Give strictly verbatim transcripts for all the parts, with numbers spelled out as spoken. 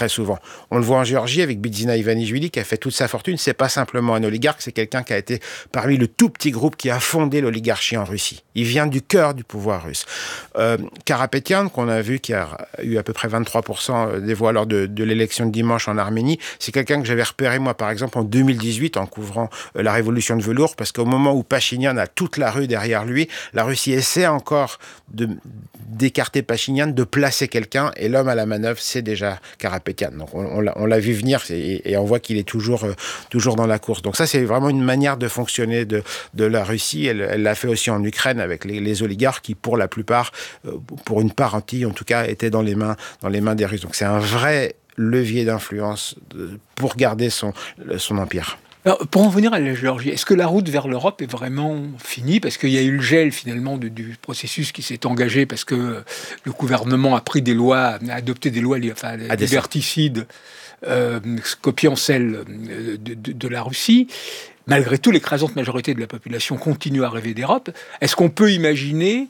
très souvent. On le voit en Géorgie avec Bidzina Ivanishvili qui a fait toute sa fortune. C'est pas simplement un oligarque, c'est quelqu'un qui a été parmi le tout petit groupe qui a fondé l'oligarchie en Russie. Il vient du cœur du pouvoir russe. Euh, Karapetyan, qu'on a vu, qui a eu à peu près vingt-trois pour cent des voix lors de, de l'élection de dimanche en Arménie, c'est quelqu'un que j'avais repéré, moi, par exemple, en deux mille dix-huit, en couvrant euh, la révolution de velours, parce qu'au moment où Pachinian a toute la rue derrière lui, la Russie essaie encore de, d'écarter Pachinian, de placer quelqu'un, et l'homme à la manœuvre, c'est déjà Karapetyan. Donc, on, on, l'a, on l'a vu venir, et, et on voit qu'il est toujours, euh, toujours dans la course. Donc ça, c'est vraiment une manière de fonctionner de, de la Russie. Elle, elle l'a fait aussi en Ukraine, avec les, les oligarques, qui, pour la plupart, euh, pour une part entière, en tout cas, étaient dans les mains, dans les mains des Russes. Donc c'est un vrai levier d'influence pour garder son, son empire. Alors, pour en venir à la Géorgie, est-ce que la route vers l'Europe est vraiment finie? Parce qu'il y a eu le gel, finalement, de, du processus qui s'est engagé parce que le gouvernement a pris des lois, a adopté des lois enfin, liberticides, euh, copiées en celles de, de, de la Russie. Malgré tout, l'écrasante majorité de la population continue à rêver d'Europe. Est-ce qu'on peut imaginer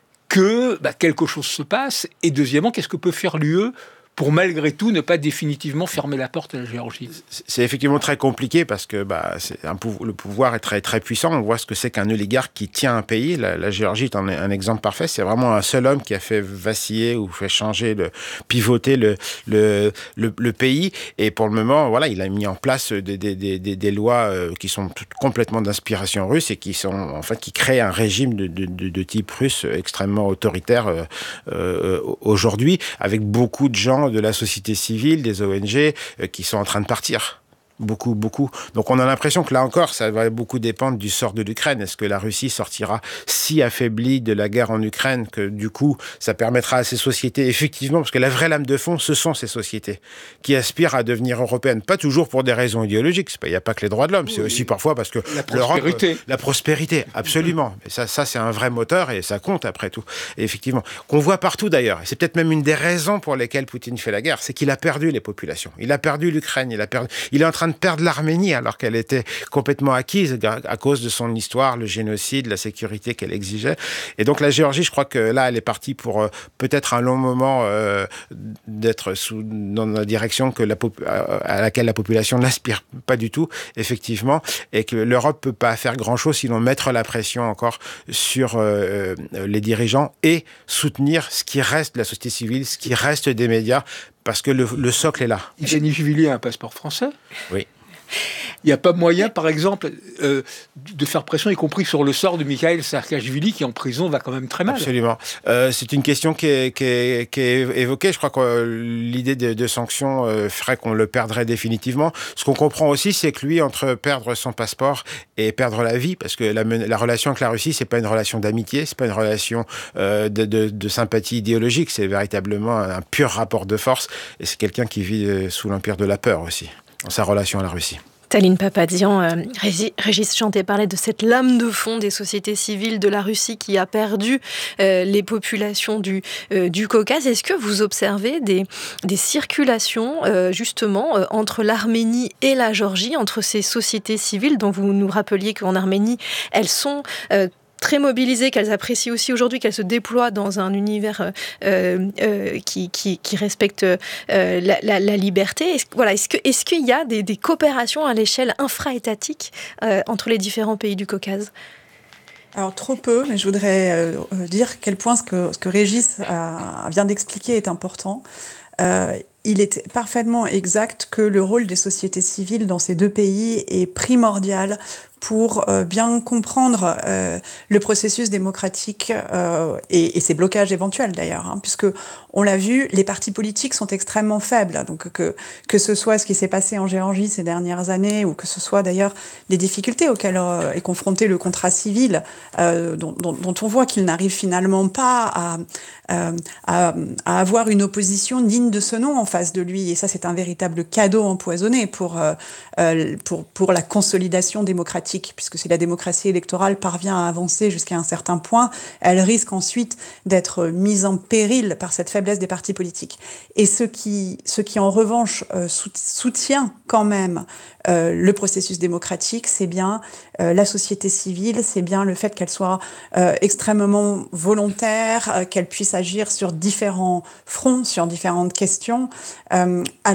que bah, quelque chose se passe? Et deuxièmement, qu'est-ce que peut faire l'U E pour malgré tout ne pas définitivement fermer la porte à la Géorgie? C'est effectivement très compliqué parce que bah, c'est un pou- le pouvoir est très, très puissant. On voit ce que c'est qu'un oligarque qui tient un pays. La, la Géorgie est un, un exemple parfait. C'est vraiment un seul homme qui a fait vaciller ou fait changer, le, pivoter le, le, le, le pays. Et pour le moment, voilà, il a mis en place des, des, des, des, des lois euh, qui sont toutes complètement d'inspiration russe et qui, sont, en fait, qui créent un régime de, de, de, de type russe extrêmement autoritaire euh, euh, aujourd'hui, avec beaucoup de gens de la société civile, des O N G, euh, qui sont en train de partir. Beaucoup, beaucoup. Donc on a l'impression que là encore, ça va beaucoup dépendre du sort de l'Ukraine. Est-ce que la Russie sortira si affaiblie de la guerre en Ukraine que du coup, ça permettra à ces sociétés, effectivement, parce que la vraie lame de fond, ce sont ces sociétés qui aspirent à devenir européennes. Pas toujours pour des raisons idéologiques. Il n'y a pas que les droits de l'homme. Oui, c'est aussi parfois parce que la prospérité. L'Europe, la prospérité, absolument. Et ça, ça, c'est un vrai moteur et ça compte après tout. Et effectivement, qu'on voit partout d'ailleurs. Et c'est peut-être même une des raisons pour lesquelles Poutine fait la guerre, c'est qu'il a perdu les populations. Il a perdu l'Ukraine. Il a perdu. Il est en train de perdre l'Arménie alors qu'elle était complètement acquise à cause de son histoire, le génocide, la sécurité qu'elle exigeait. Et donc la Géorgie, je crois que là, elle est partie pour euh, peut-être un long moment euh, d'être sous, dans la direction que la pop- à laquelle la population n'aspire pas du tout, effectivement, et que l'Europe peut pas faire grand-chose sinon mettre la pression encore sur euh, les dirigeants et soutenir ce qui reste de la société civile, ce qui reste des médias, parce que le, le socle est là. Ivanishvili a un passeport français. Oui. Il n'y a pas moyen, par exemple, euh, de faire pression, y compris sur le sort de Mikhail Saakashvili, qui en prison va quand même très mal. Absolument. Euh, c'est une question qui est, qui est, qui est évoquée. Je crois que l'idée de, de sanctions euh, ferait qu'on le perdrait définitivement. Ce qu'on comprend aussi, c'est que lui, entre perdre son passeport et perdre la vie, parce que la, la relation avec la Russie, c'est pas une relation d'amitié, c'est pas une relation euh, de, de, de sympathie idéologique, c'est véritablement un pur rapport de force. Et c'est quelqu'un qui vit euh, sous l'empire de la peur aussi, dans sa relation à la Russie. Taline Papadian, euh, Régis Chanté parlait de cette lame de fond des sociétés civiles de la Russie qui a perdu euh, les populations du, euh, du Caucase. Est-ce que vous observez des, des circulations euh, justement euh, entre l'Arménie et la Géorgie, entre ces sociétés civiles dont vous nous rappeliez qu'en Arménie, elles sont euh, très mobilisées, qu'elles apprécient aussi aujourd'hui, qu'elles se déploient dans un univers euh, euh, qui, qui, qui respecte euh, la, la, la liberté. Est-ce, voilà, est-ce, que, est-ce qu'il y a des, des coopérations à l'échelle infra-étatique euh, entre les différents pays du Caucase ? Alors trop peu, mais je voudrais euh, dire quel point ce que, ce que Régis a, vient d'expliquer est important. Euh, il est parfaitement exact que le rôle des sociétés civiles dans ces deux pays est primordial pour euh, bien comprendre euh, le processus démocratique euh, et, et ses blocages éventuels d'ailleurs, hein, puisque on l'a vu, les partis politiques sont extrêmement faibles. Donc que que ce soit ce qui s'est passé en Géorgie ces dernières années, ou que ce soit d'ailleurs les difficultés auxquelles euh, est confronté le contrat civil, euh, dont, dont, dont on voit qu'il n'arrive finalement pas à, euh, à à avoir une opposition digne de ce nom en face de lui. Et ça, c'est un véritable cadeau empoisonné pour euh, pour pour la consolidation démocratique, puisque si la démocratie électorale parvient à avancer jusqu'à un certain point, elle risque ensuite d'être mise en péril par cette faiblesse des partis politiques. Et ce qui, ce qui en revanche euh, soutient quand même euh, le processus démocratique, c'est bien euh, la société civile, c'est bien le fait qu'elle soit euh, extrêmement volontaire, euh, qu'elle puisse agir sur différents fronts, sur différentes questions. Euh,